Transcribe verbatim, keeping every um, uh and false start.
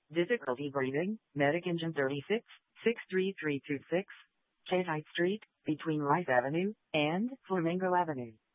Difficulty breathing, Medic Engine thirty-six, six three three two six, Chathite Street, between Rice Avenue and Flamingo Avenue.